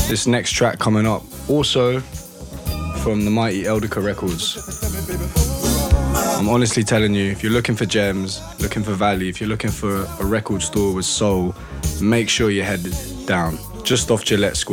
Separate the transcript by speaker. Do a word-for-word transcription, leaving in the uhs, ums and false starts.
Speaker 1: This next track coming up, also from the mighty Eldica Records. I'm honestly telling you, if you're looking for gems, looking for value, if you're looking for a record store with soul, make sure you head down, just off Gillette Square.